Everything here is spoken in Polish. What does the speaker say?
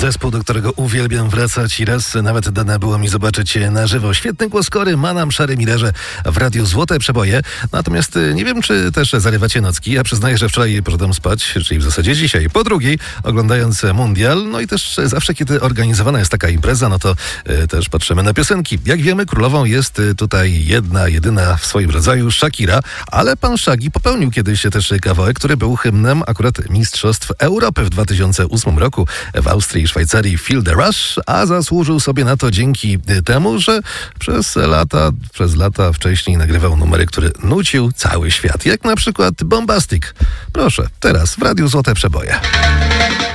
Zespół, do którego uwielbiam wracać i raz nawet dane było mi zobaczyć na żywo. Świetny głos kory ma nam Szary Millerze w Radiu Złote Przeboje. Natomiast nie wiem, czy też zarywacie nocki. Ja przyznaję, że wczoraj poszedłem spać, czyli w zasadzie dzisiaj po drugiej, oglądając mundial. No i też zawsze, kiedy organizowana jest taka impreza, no to też patrzymy na piosenki. Jak wiemy, królową jest tutaj jedna, jedyna w swoim rodzaju Shakira, ale pan Shaggy popełnił kiedyś też kawałek, który był hymnem akurat Mistrzostw Europy w 2008 roku w Austrii i Szwajcarii Feel the Rush, a zasłużył sobie na to dzięki temu, że przez lata wcześniej nagrywał numery, które nucił cały świat, jak na przykład Bombastic. Proszę, teraz w Radiu Złote Przeboje.